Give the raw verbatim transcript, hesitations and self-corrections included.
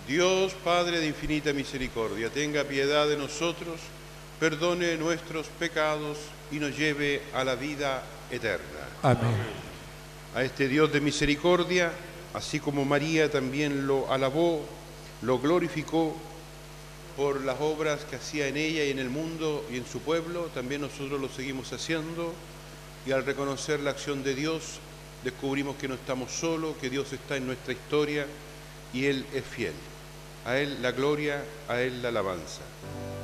Dios, Padre de infinita misericordia, tenga piedad de nosotros, perdone nuestros pecados y nos lleve a la vida eterna. Amén. A este Dios de misericordia, así como María también lo alabó, lo glorificó por las obras que hacía en ella y en el mundo y en su pueblo, también nosotros lo seguimos haciendo, y al reconocer la acción de Dios, descubrimos que no estamos solos, que Dios está en nuestra historia y Él es fiel. A Él la gloria, a Él la alabanza.